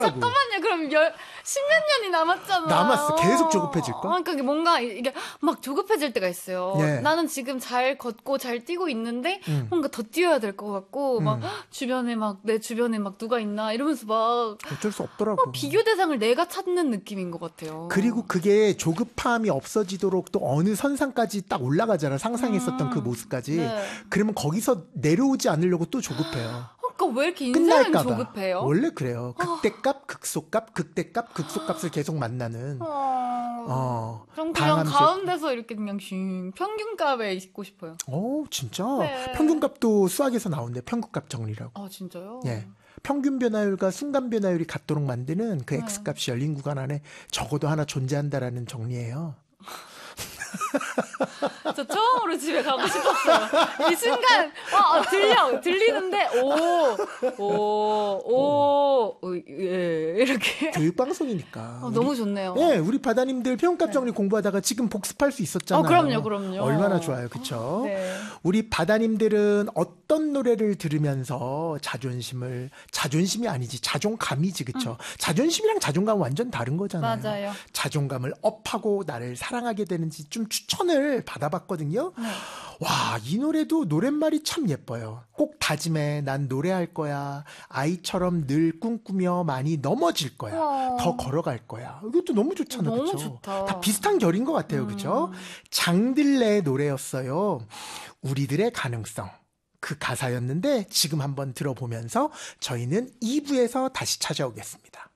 잠깐만요. 그럼 10몇 년이 남았잖아요. 남았어. 계속 조급해질까? 그러니까 뭔가 이게 막 조급해질 때가 있어요. 예. 나는 지금 잘 걷고 잘 뛰고 있는데 뭔가 더 뛰어야 될 것 같고 막 주변에 막 내 주변에 막 누가 있나 이러면서 막 어쩔 수 없더라고. 비교 대상을 내가 찾는 느낌인 것 같아요. 그리고 그게 조급함이 없어지도록 또 어느 선상까지 딱 올라가잖아. 상상했었던 그 모습까지. 네. 그러면 거기서 내려오지 않으려고 또 조급해요. 그러니까 왜 이렇게 인생은 끝날까봐. 조급해요? 원래 그래요. 극대값, 극소값, 극대값, 극소값을 계속 만나는. 전 그냥 방함식. 가운데서 이렇게 그냥 평균값에 있고 싶어요. 진짜? 네. 평균값도 수학에서 나온대. 평균값 정리라고. 아 진짜요? 예. 평균 변화율과 순간 변화율이 같도록 만드는 그 x값이 열린 구간 안에 적어도 하나 존재한다라는 정리예요. 저 처음으로 집에 가고 싶었어요. 이 순간 들리는데 예, 이렇게 교육방송이니까. 너무 좋네요. 예, 우리 바다님들 평균값 정리 공부하다가 지금 복습할 수 있었잖아요. 그럼요. 얼마나 좋아요, 그쵸? 네. 우리 바다님들은 어떤 노래를 들으면서 자존심이 아니지, 자존감이지, 그쵸? 자존심이랑 자존감은 완전 다른 거잖아요. 맞아요. 자존감을 업하고 나를 사랑하게 되는지 좀 추천을 받아봤거든요. 네. 와, 이 노래도 노랫말이 참 예뻐요. 꼭 다짐해, 난 노래할 거야. 아이처럼 늘 꿈꾸며 많이 넘어질 거야. 더 걸어갈 거야. 이것도 너무 좋잖아, 너무 그쵸? 좋다. 다 비슷한 결인 것 같아요, 그죠? 장들레의 노래였어요. 우리들의 가능성. 그 가사였는데 지금 한번 들어보면서 저희는 2부에서 다시 찾아오겠습니다.